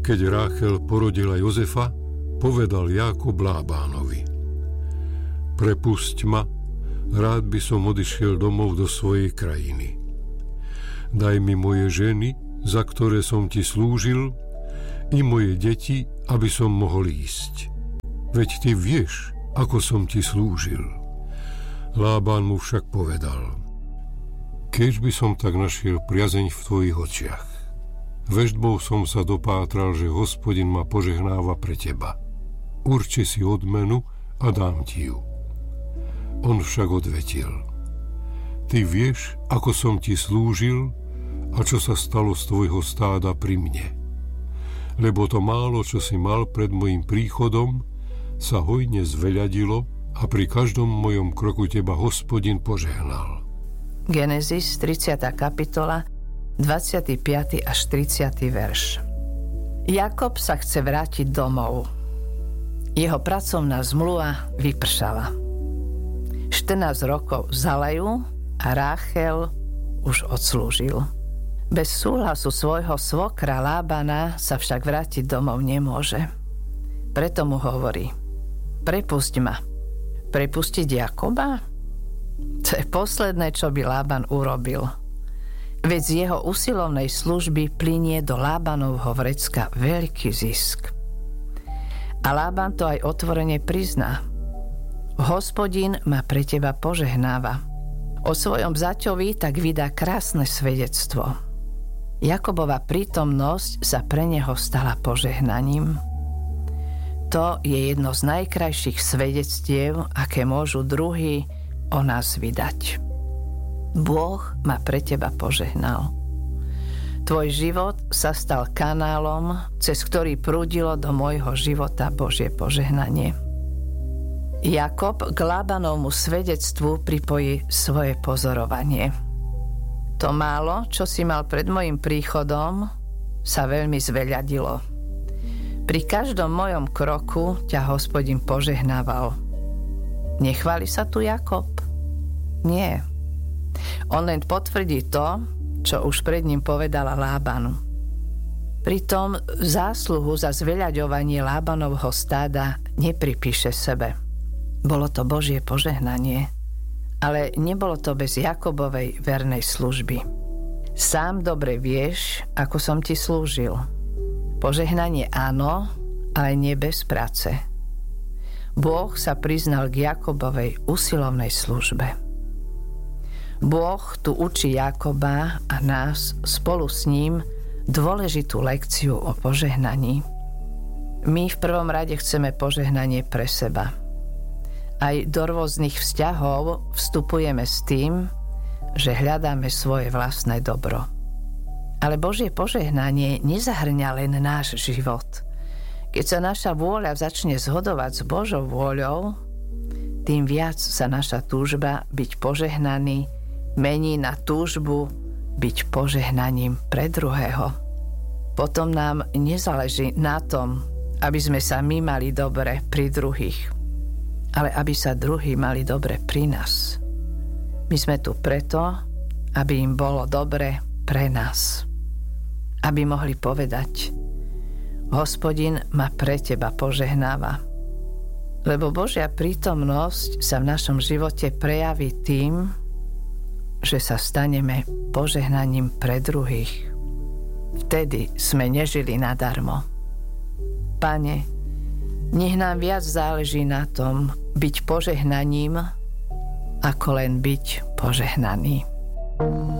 Keď Ráchel porodila Jozefa, povedal Jákob Lábánovi: Prepusť ma, rád by som odišiel domov do svojej krajiny. Daj mi moje ženy, za ktoré som ti slúžil, i moje deti, aby som mohol ísť. Veď ty vieš, ako som ti slúžil. Lában mu však povedal: Keď by som tak našiel priazeň v tvojich očiach. Veštbou som sa dopátral, že Hospodin ma požehnáva pre teba. Urči si odmenu a dám ti ju. On však odvetil: Ty vieš, ako som ti slúžil a čo sa stalo z tvojho stáda pri mne. Lebo to málo, čo si mal pred mojim príchodom, sa hojne zveľadilo a pri každom mojom kroku teba Hospodin požehnal. Genesis 30. kapitola 25. až 30. verš. Jakob sa chce vrátiť domov. Jeho pracovná zmluva vypršala. 14 rokov zalejú a Ráchel už odslúžil. Bez súhlasu svojho svokra Lábana sa však vrátiť domov nemôže. Preto mu hovorí: Prepusť ma. Prepustiť Jakoba? To je posledné, čo by Lában urobil. Veď z jeho usilovnej služby plynie do Lábanovho vrecka veľký zisk. A Lában to aj otvorene prizná. Hospodin ma pre teba požehnáva. O svojom zaťovi tak vydá krásne svedectvo. Jakobova prítomnosť sa pre neho stala požehnaním. To je jedno z najkrajších svedectiev, aké môžu druhí o nás vydať. Boh ma pre teba požehnal. Tvoj život sa stal kanálom, cez ktorý prúdilo do môjho života Božie požehnanie. Jakob k Lábanovmu svedectvu pripojí svoje pozorovanie. To málo, čo si mal pred mojim príchodom, sa veľmi zveľadilo. Pri každom mojom kroku ťa Hospodin požehnával. Nechváli sa tu Jakob? Nie. On len potvrdí to, čo už pred ním povedala Lábanu. Pritom zásluhu za zveľaďovanie Lábanovho stáda nepripíše sebe. Bolo to Božie požehnanie, ale nebolo to bez Jakobovej vernej služby. Sám dobre vieš, ako som ti slúžil. Požehnanie áno, ale nie bez práce. Boh sa priznal k Jakobovej usilovnej službe. Boh tu učí Jakoba a nás spolu s ním dôležitú lekciu o požehnaní. My v prvom rade chceme požehnanie pre seba. Aj do rôznych vzťahov vstupujeme s tým, že hľadáme svoje vlastné dobro. Ale Božie požehnanie nezahrňa len náš život. Keď sa naša vôľa začne zhodovať s Božou vôľou, tým viac sa naša túžba byť požehnaný mení na túžbu byť požehnaním pre druhého. Potom nám nezáleží na tom, aby sme sa my mali dobre pri druhých, ale aby sa druhí mali dobre pri nás. My sme tu preto, aby im bolo dobre pre nás. Aby mohli povedať: Hospodin ma pre teba požehnáva. Lebo Božia prítomnosť sa v našom živote prejaví tým, že sa staneme požehnaním pre druhých. Vtedy sme nežili nadarmo. Pane, nech nám viac záleží na tom byť požehnaním, ako len byť požehnaný.